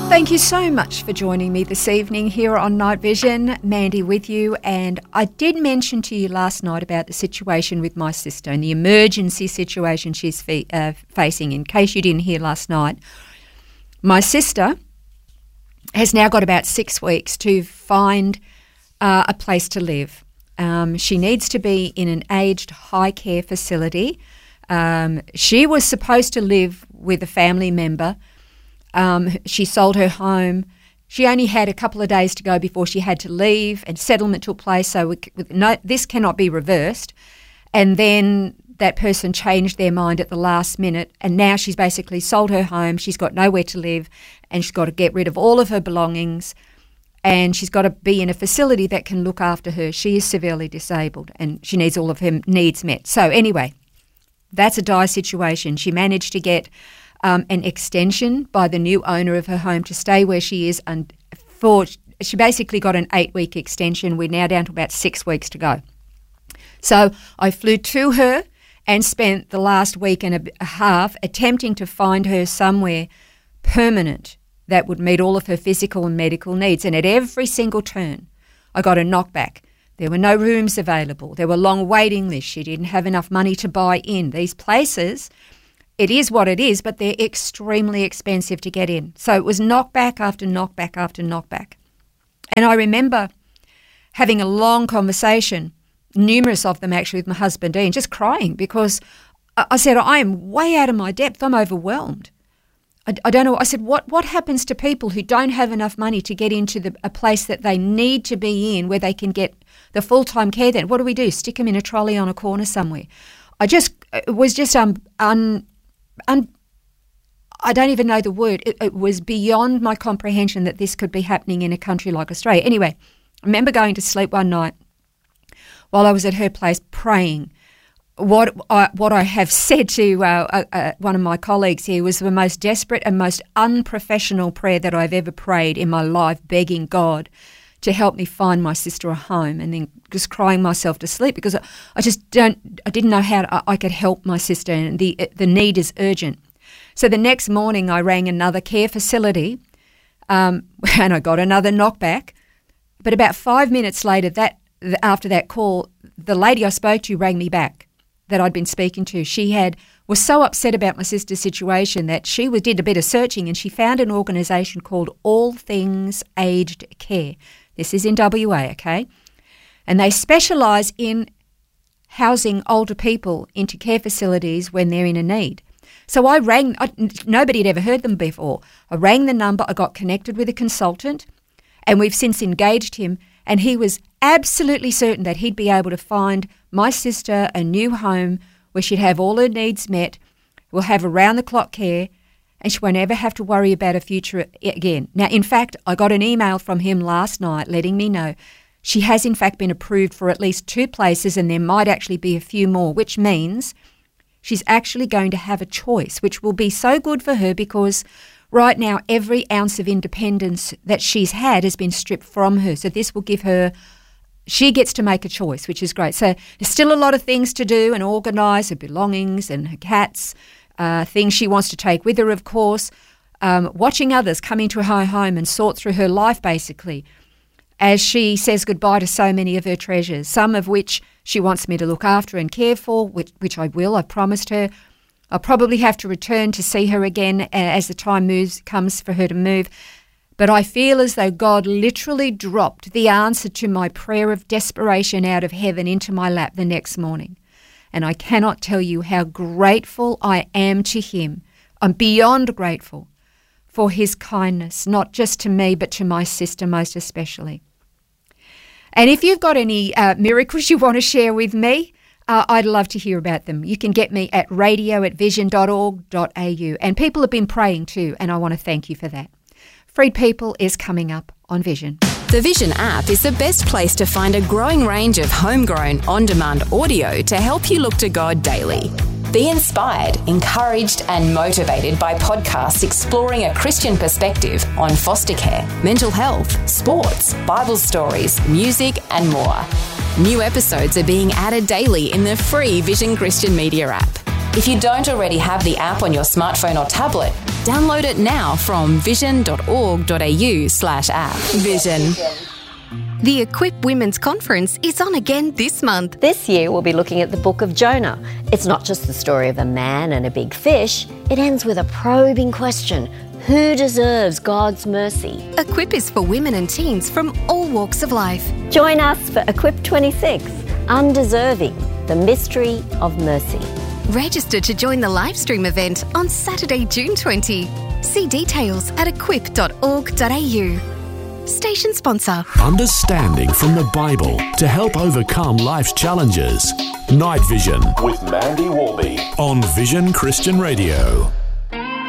Thank you so much for joining me this evening here on Night Vision. Mandy with you, and I did mention to you last night about the situation with my sister and the emergency situation she's facing. In case you didn't hear last night, my sister has now got about 6 weeks to find a place to live. She needs to be in an aged high care facility. She was supposed to live with a family member. She sold her home. She only had a couple of days to go before she had to leave, and settlement took place, so this cannot be reversed. And then that person changed their mind at the last minute, and now she's basically sold her home. She's got nowhere to live, and she's got to get rid of all of her belongings, and she's got to be in a facility that can look after her. She is severely disabled, and she needs all of her needs met. So anyway, that's a dire situation. She managed to get an extension by the new owner of her home to stay where she is, and she basically got an 8-week extension. We're now down to about 6 weeks to go. So I flew to her and spent the last week and a half attempting to find her somewhere permanent that would meet all of her physical and medical needs. And at every single turn, I got a knockback. There were no rooms available. There were long waiting lists. She didn't have enough money to buy in. These places, it is what it is, but they're extremely expensive to get in. So it was knockback after knockback after knockback. And I remember having a long conversation, numerous of them actually, with my husband Ian, just crying because I said, I am way out of my depth. I'm overwhelmed. I don't know. I said, what happens to people who don't have enough money to get into a place that they need to be in where they can get the full-time care then? What do we do? Stick them in a trolley on a corner somewhere? It was just I don't even know the word. It was beyond my comprehension that this could be happening in a country like Australia. Anyway, I remember going to sleep one night while I was at her place praying. What I have said to one of my colleagues here was the most desperate and most unprofessional prayer that I've ever prayed in my life, begging God to help me find my sister a home, and then just crying myself to sleep because I didn't know how I could help my sister, and the need is urgent. So the next morning I rang another care facility and I got another knockback. But about 5 minutes later, after that call, the lady I spoke to rang me back that I'd been speaking to. She was so upset about my sister's situation that she did a bit of searching, and she found an organisation called All Things Aged Care. This is in WA, okay? And they specialise in housing older people into care facilities when they're in a need. So I rang, nobody had ever heard them before. I rang the number, I got connected with a consultant, and we've since engaged him, and he was absolutely certain that he'd be able to find my sister a new home where she'd have all her needs met, we'll have around-the-clock care, and she won't ever have to worry about her future again. Now, in fact, I got an email from him last night letting me know she has in fact been approved for at least 2 places, and there might actually be a few more, which means she's actually going to have a choice, which will be so good for her because right now every ounce of independence that she's had has been stripped from her. So this will give her, she gets to make a choice, which is great. So there's still a lot of things to do and organise her belongings and her cats, things she wants to take with her, of course, watching others come into her home and sort through her life, basically, as she says goodbye to so many of her treasures, some of which she wants me to look after and care for, which I will, I've promised her. I'll probably have to return to see her again as the time comes for her to move. But I feel as though God literally dropped the answer to my prayer of desperation out of heaven into my lap the next morning. And I cannot tell you how grateful I am to him. I'm beyond grateful for his kindness, not just to me, but to my sister most especially. And if you've got any miracles you want to share with me, I'd love to hear about them. You can get me at radio@vision.org.au. And people have been praying too, and I want to thank you for that. Freed People is coming up on Vision. The Vision app is the best place to find a growing range of homegrown, on-demand audio to help you look to God daily. Be inspired, encouraged and motivated by podcasts exploring a Christian perspective on foster care, mental health, sports, Bible stories, music and more. New episodes are being added daily in the free Vision Christian Media app. If you don't already have the app on your smartphone or tablet, Download it now from vision.org.au/app. Vision. The Equip Women's Conference is on again this month. This year we'll be looking at the book of Jonah. It's not just the story of a man and a big fish. It ends with a probing question. Who deserves God's mercy? Equip is for women and teens from all walks of life. Join us for Equip 26, Undeserving, the Mystery of Mercy. Register to join the live stream event on Saturday, June 20. See details at equip.org.au. Station sponsor. Understanding from the Bible to help overcome life's challenges. Night Vision with Mandy Warby on Vision Christian Radio.